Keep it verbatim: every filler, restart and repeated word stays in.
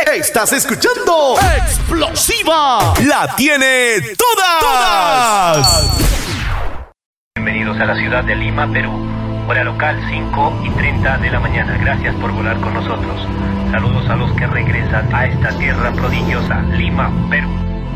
Estás escuchando Explosiva. La tiene todas. todas. Bienvenidos a la ciudad de Lima, Perú. Hora local cinco y treinta de la mañana. Gracias por volar con nosotros. Saludos a los que regresan a esta tierra prodigiosa, Lima, Perú.